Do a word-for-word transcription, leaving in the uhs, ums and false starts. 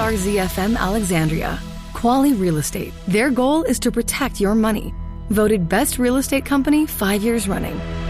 R Z F M Alexandria. Quali Real Estate. Their goal is to protect your money. Voted Best Real Estate Company five years running.